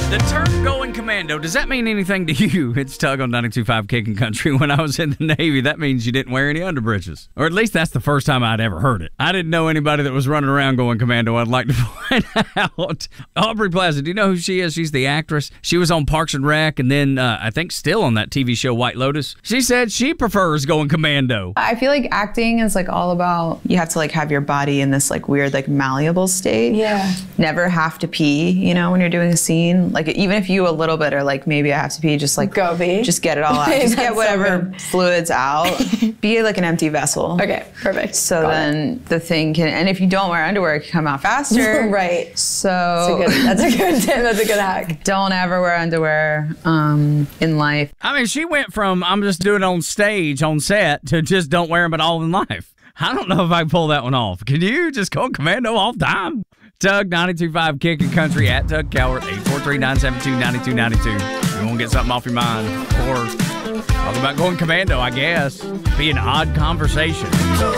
The term going commando, does that mean anything to you? It's Tug on 92.5 Kicking Country. When I was in the Navy, that means you didn't wear any underbritches. Or at least that's the first time I'd ever heard it. I didn't know anybody that was running around going commando. I'd like to find out. Aubrey Plaza, do you know who she is? She's the actress. She was on Parks and Rec, and then I think still on that TV show White Lotus. She said she prefers going commando. I feel like acting is like all about, you have to like have your body in this like weird like malleable state. Yeah. Never have to pee, you know, when you're doing a scene. Like even if you a little bit are like, maybe I have to pee, just like go pee. Just get it all out. Just get whatever fluids out. Be like an empty vessel. Okay, perfect. So then the thing can, and if you don't wear underwear, it can come out faster. Right. So That's a good tip. That's a good hack. Don't ever wear underwear in life. I mean, she went from I'm just doing it on stage, on set, to just don't wear them at all in life. I don't know if I can pull that one off. Can you just go commando all the time? Tug 92.5 Kicking Country at Tug Cowart, 843-972-9292. If you want to get something off your mind, or talk about going commando, I guess. Be an odd conversation.